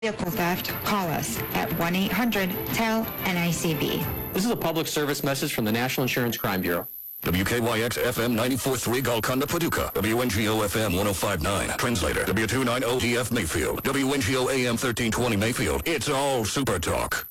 vehicle theft, call us at 1-800-TEL-NICB. This is a public service message from the National Insurance Crime Bureau. WKYX FM 94.3 Golconda, Paducah. WNGO FM 105.9 Translator. W290 DF Mayfield. WNGO AM 1320 Mayfield. It's all Super Talk.